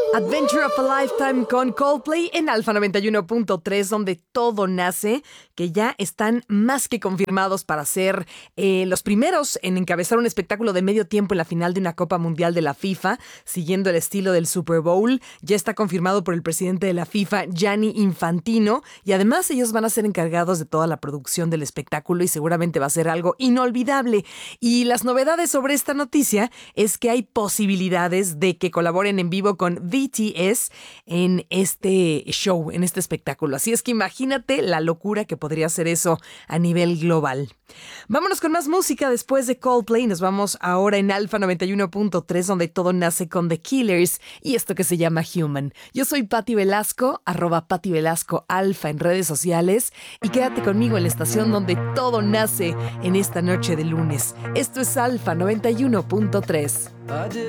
Adventure of a Lifetime con Coldplay en Alfa 91.3, donde todo nace, que ya están más que confirmados para ser los primeros en encabezar un espectáculo de medio tiempo en la final de una Copa Mundial de la FIFA, siguiendo el estilo del Super Bowl. Ya está confirmado por el presidente de la FIFA, Gianni Infantino, y además ellos van a ser encargados de toda la producción del espectáculo y seguramente va a ser algo inolvidable. Y las novedades sobre esta noticia es que hay posibilidades de que colaboren en vivo con BTS en este show, en este espectáculo. Así es que imagínate la locura que podría ser eso a nivel global. Vámonos con más música después de Coldplay. Nos vamos ahora en Alfa 91.3, donde todo nace con The Killers y esto que se llama Human. Yo soy Patti Velasco, @PattiVelascoAlfa en redes sociales, y quédate conmigo en la estación donde todo nace en esta noche de lunes. Esto es Alfa 91.3.